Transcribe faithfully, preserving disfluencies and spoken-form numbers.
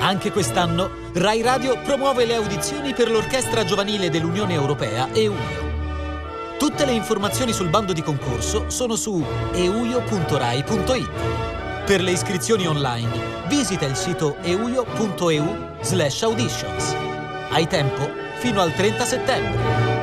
Anche quest'anno Rai Radio promuove le audizioni per l'Orchestra Giovanile dell'Unione Europea EUIO. Tutte le informazioni sul bando di concorso sono su euio punto rai punto it. Per le iscrizioni online visita il sito euio punto eu slash auditions. Hai tempo fino al trenta settembre.